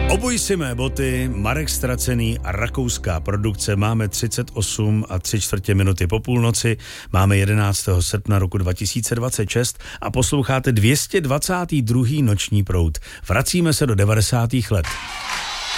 Oboj si mé boty, Marek Ztracený a rakouská produkce. Máme 38 a 3/4 minuty po půlnoci. Máme 11. srpna roku 2026 a posloucháte 222. noční proud. Vracíme se do 90. let.